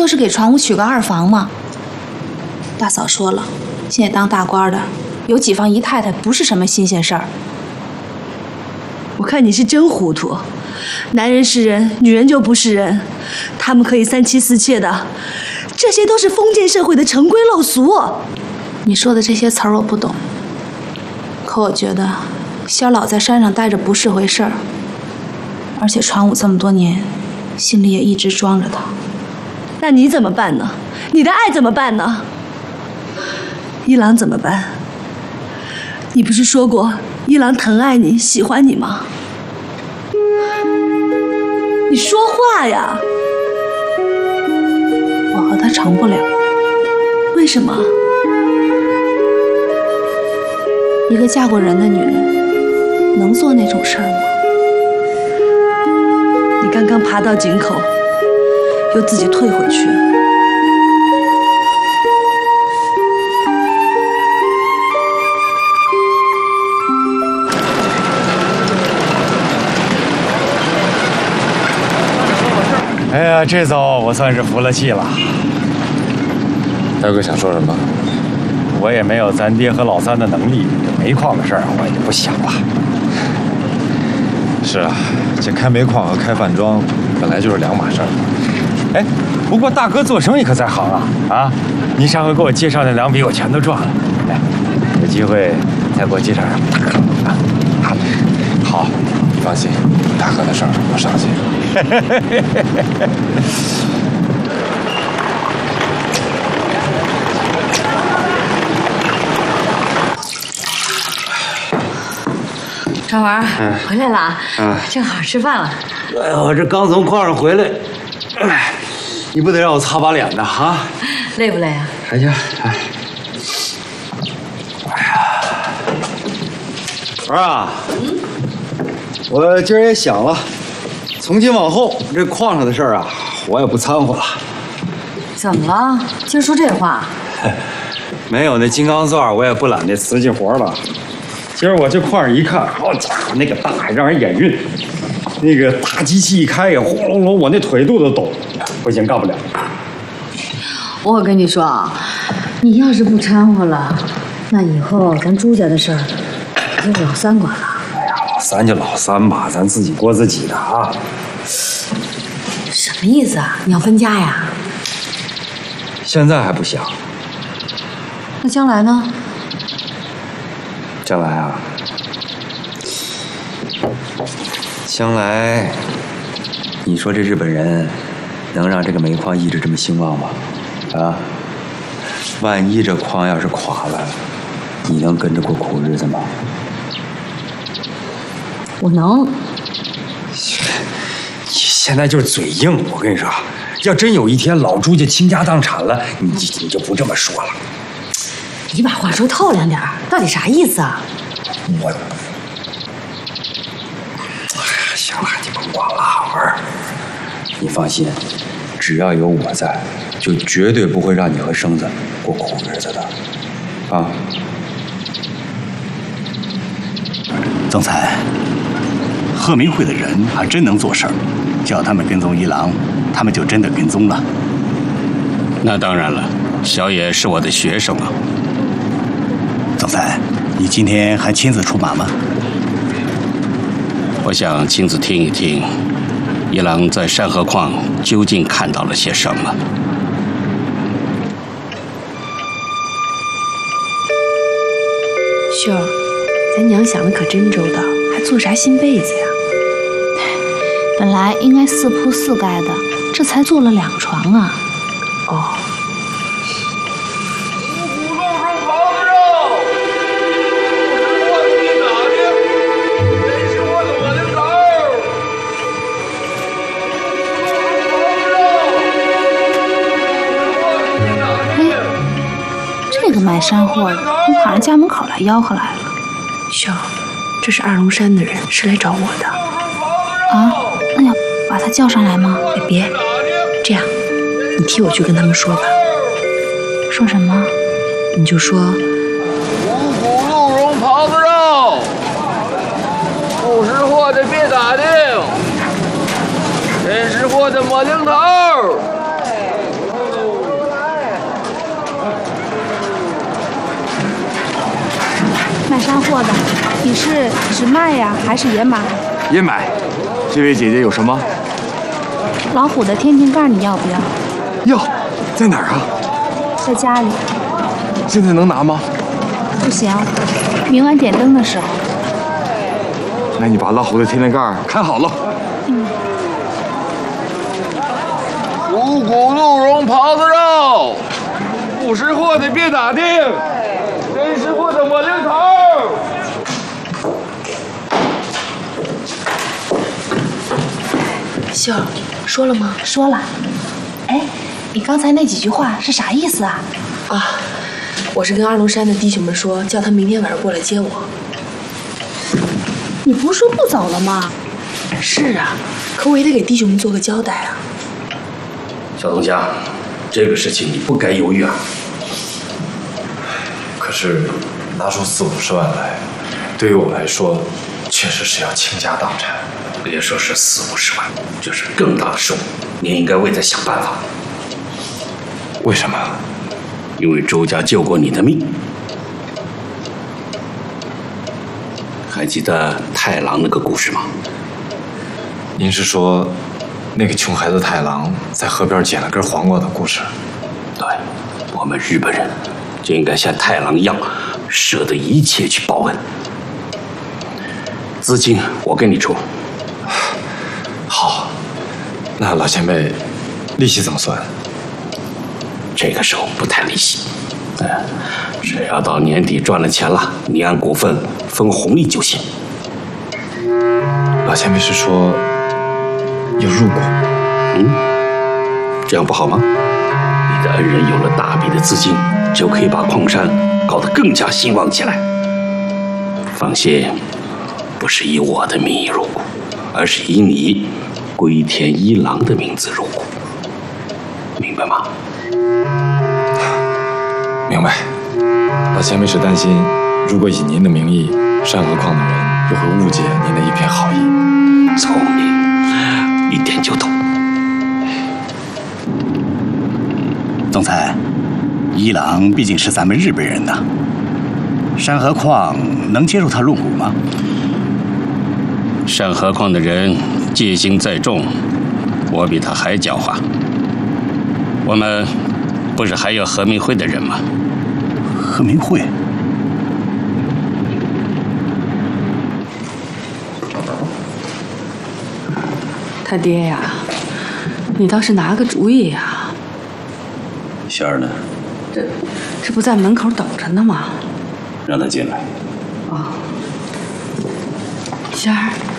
就是给船务娶个二房嘛。大嫂说了，现在当大官的有几房姨太太不是什么新鲜事儿。 我看你是真糊涂，男人是人，女人就不是人，他们可以三妻四妾的，这些都是封建社会的陈规陋俗。 你说的这些词儿我不懂，可我觉得肖老在山上待着不是回事儿，而且船务这么多年，心里也一直装着他。 那你怎么办呢？你的爱怎么办呢？一郎怎么办？你不是说过一郎疼爱你、喜欢你吗？你说话呀！ 我和他成不了。 为什么？ 一个嫁过人的女人，能做那种事儿吗？ 你刚刚爬到井口，又自己退回去。 哎呀，这遭我算是服了气了。 大哥想说什么？ 我也没有咱爹和老三的能力，这煤矿的事儿我也就不想了。 是啊，这开煤矿和开饭庄本来就是两码事儿。 哎，不过大哥做生意可在行啊！啊，您上回给我介绍那2笔我全都赚了。哎，有机会再给我介绍上大哥啊。 好，你放心，大哥的事儿我上心。 张文，回来了，正好吃饭了。 哎，我这刚从矿上回来，哎，你不得让我擦把脸呢啊？ 累不累啊？ 还行，哎，哎呀，儿啊，我今儿也想了，从今往后这矿上的事儿啊，我也不掺和了。 怎么了？今儿说这话？ 没有那金刚钻，我也不揽那瓷器活了。今儿我这矿上一看，好家伙，那个大还让人眼晕，那个大机器一开呀，轰隆隆，我那腿肚子抖，不行，干不了。 我跟你说啊，你要是不掺和了，那以后咱朱家的事儿就是老三管了。 哎呀，老三就老三吧，咱自己过自己的啊。 什么意思啊？你要分家呀？ 现在还不想， 那将来呢？ 将来啊，将来，你说这日本人能让这个煤矿一直这么兴旺吗？啊，万一这矿要是垮了，你能跟着过苦日子吗？ 我能。 你现在就是嘴硬，我跟你说，要真有一天老朱家倾家荡产了，你就不这么说了。 你把话说透亮点儿，到底啥意思啊？ 我，哎呀，行了，你甭管了，儿，你放心，只要有我在，就绝对不会让你和生子过苦日子的，啊。 总裁，鹤鸣会的人还真能做事儿，叫他们跟踪一郎，他们就真的跟踪了。 那当然了，小野是我的学生啊。 总裁，你今天还亲自出马吗？ 我想亲自听一听，一郎在山河矿究竟看到了些什么。 秀儿，咱娘想的可真周到，还做啥新被子呀？本来应该4铺4盖的，这才做了2床啊。哦。这个卖山货的，你跑人家门口来吆喝来了。秀，这是二龙山的人，是来找我的。啊，那要把他叫上来吗？别，这样，你替我去跟他们说吧。说什么？你就说五谷鹿茸狍子肉，不识货的别打听，真识货的摸领头。 货的，你是只卖呀，还是也买？ 也买。这位姐姐有什么？ 老虎的天庭盖你要不要？ 要，在哪儿啊？ 在家里。 现在能拿吗？ 不行，明晚点灯的时候。 那你把老虎的天灵盖看好了。 五谷鹿茸狍子肉，不识货的别打听，真识货的我领头。 秀儿，说了吗？ 说了。哎，你刚才那几句话是啥意思啊？ 啊，我是跟二龙山的弟兄们说，叫他明天晚上过来接我。 你不是说不走了吗？ 是啊，可我也得给弟兄们做个交代啊。 小东家，这个事情你不该犹豫啊。 可是拿出40-50万来，对于我来说，确实是要倾家荡产。 别说是40-50万，就是更大的数，你也应该为他想办法。 为什么？ 因为周家救过你的命。还记得太郎那个故事吗？ 您是说，那个穷孩子太郎在河边捡了根黄瓜的故事？ 对，我们日本人就应该像太郎一样，舍得一切去报恩。资金我给你出。 好，那老前辈，利息怎么算？ 这个时候不谈利息，只要到年底赚了钱了，你按股份分红利就行。 老前辈是说有入股？ 这样不好吗？你的恩人有了大笔的资金，就可以把矿山搞得更加兴旺起来。放心，不是以我的名义入股，而是以你龟田一郎的名字入股，明白吗？ 明白。老前辈是担心，如果以您的名义，山河矿的人又会误解您的一片好意。 聪明，一点就懂。 总裁，一郎毕竟是咱们日本人呐，山河矿能接受他入股吗？ 山河矿的人戒心再重，我比他还狡猾。我们不是还有和明会的人吗？ 和明会？ 他爹呀，你倒是拿个主意呀！ 仙儿呢？ 这不在门口等着呢吗？ 让他进来。 仙儿。